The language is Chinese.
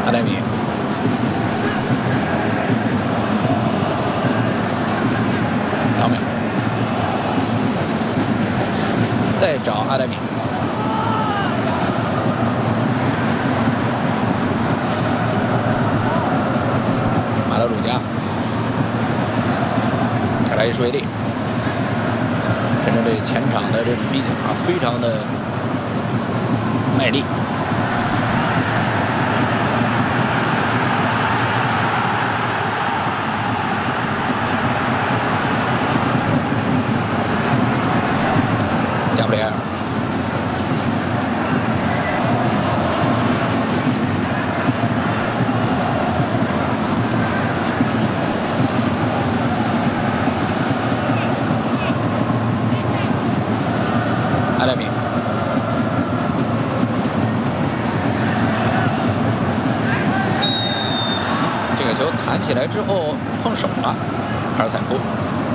阿莱米，唐淼，再找阿莱米，马德鲁加，凯莱伊舒维利。深圳队前场的这种逼抢啊，非常的卖力。加布里埃尔，阿莱米，这个球弹起来之后碰手了，卡尔采夫。